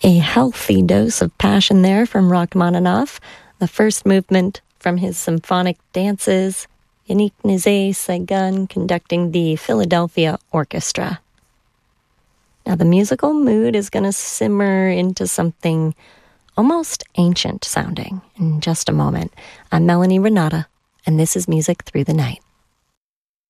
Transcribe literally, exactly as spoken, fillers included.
A healthy dose of passion there from Rachmaninoff, the first movement from his symphonic dances, Yannick Nézet-Séguin conducting the Philadelphia Orchestra. Now the musical mood is going to simmer into something almost ancient sounding in just a moment. I'm Melanie Renata, and this is Music Through the Night.